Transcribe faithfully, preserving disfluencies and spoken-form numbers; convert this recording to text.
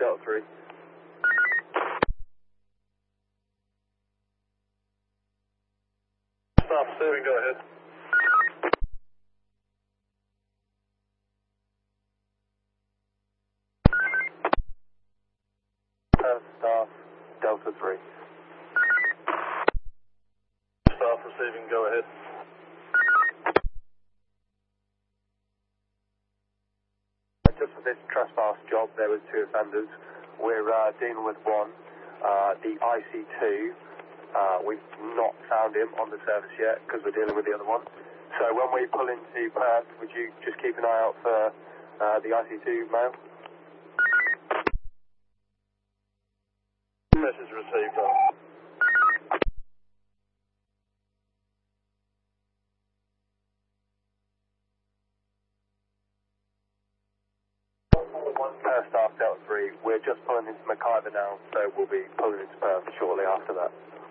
Delta three. Staff receiving, go ahead. Perth staff, Delta three. Staff receiving, go ahead. Just for this trespass job, there was two offenders. We're uh, dealing with one, uh, the I C two. Uh, we've not found him on the service yet because we're dealing with the other one. So when we pull into Perth, would you just keep an eye out for uh, the I C two male? Message received. On. Perth staff Delta three. We're just pulling into McIver now, so we'll be pulling into Perth shortly after that.